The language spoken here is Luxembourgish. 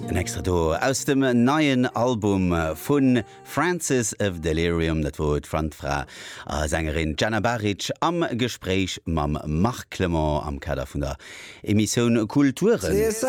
Extra do aus dem neuen Album vun Francis of Delirium, dat wo Frontfrau Sängerin Jana Baric am Gespräch mam Marc Clement am Kader vun der Emission Kulturen.